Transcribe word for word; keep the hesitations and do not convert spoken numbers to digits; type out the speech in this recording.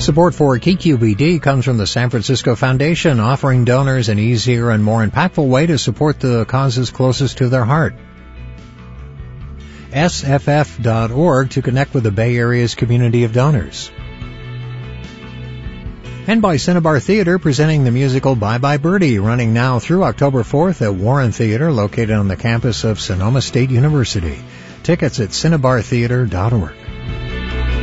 Support for K Q B D comes from the San Francisco Foundation, offering donors an easier and more impactful way to support the causes closest to their heart. S F F dot org to connect with the Bay Area's community of donors. And by Cinnabar Theater, presenting the musical Bye Bye Birdie, running now through October fourth at Warren Theater, located on the campus of Sonoma State University. Tickets at cinnabar theater dot org.